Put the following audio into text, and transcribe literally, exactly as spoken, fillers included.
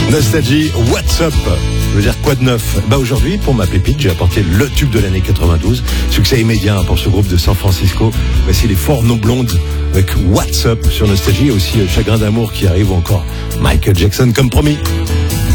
Nostalgie, what's up? Je veux dire quoi de neuf? Bah aujourd'hui, pour ma pépite, j'ai apporté le tube de l'année quatre-vingt-douze. Succès immédiat pour ce groupe de San Francisco. Voici les Four Non Blondes avec What's Up sur Nostalgie, et aussi Chagrin d'amour qui arrive, ou encore Michael Jackson comme promis.